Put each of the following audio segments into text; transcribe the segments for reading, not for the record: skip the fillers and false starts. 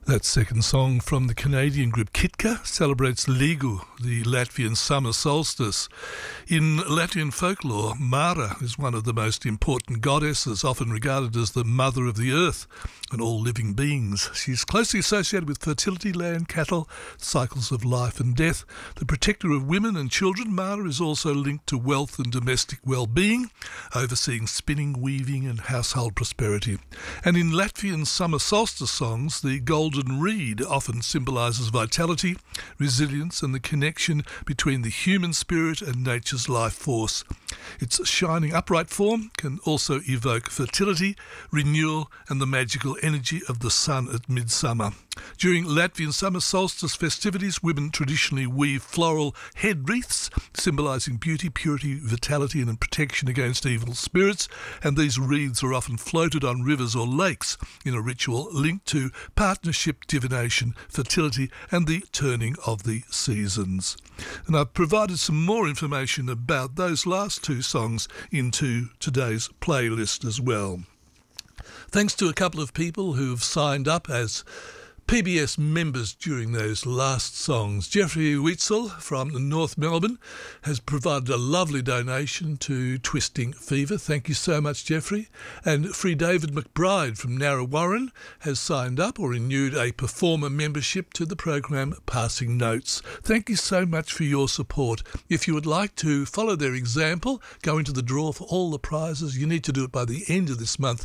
That second song from the Canadian group Kitka celebrates Ligu, the Latvian summer solstice. In Latvian folklore, Mara is one of the most important goddesses, often regarded as the mother of the earth and all living beings. She's closely associated with fertility, land, cattle, cycles of life and death. The protector of women and children, Mara is also linked to wealth and domestic well-being, overseeing spinning, weaving and household prosperity. And in Latvian summer solstice songs, the golden reed often symbolises vitality, resilience and the connection between the human spirit and nature's life force. Its shining upright form can also evoke fertility, renewal and the magical energy of the sun at midsummer. During Latvian summer solstice festivities, women traditionally weave floral head wreaths symbolising beauty, purity, vitality and protection against evil spirits, and these wreaths are often floated on rivers or lakes in a ritual linked to partnership, divination, fertility and the turning of the seasons. And I've provided some more information about those last two songs into today's playlist as well. Thanks to a couple of people who've signed up as PBS members during those last songs. Jeffrey Witzel from North Melbourne has provided a lovely donation to Twisting Fever. Thank you so much, Jeffrey. And Free David McBride from Narra Warren has signed up or renewed a performer membership to the program Passing Notes. Thank you so much for your support. If you would like to follow their example, go into the draw for all the prizes. You need to do it by the end of this month.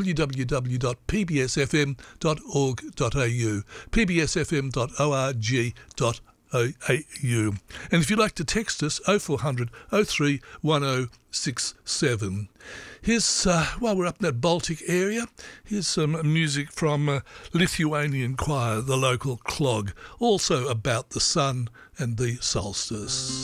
www.pbsfm.org.au pbsfm.org.au. And if you'd like to text us, 0400 03 1067. Here's, while we're up in that Baltic area, here's some music from Lithuanian Choir, the local clog, also about the sun and the solstice.